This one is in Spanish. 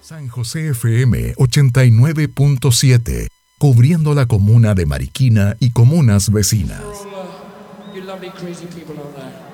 San José FM 89.7, cubriendo la comuna de Mariquina y comunas vecinas. You lovely crazy people out there.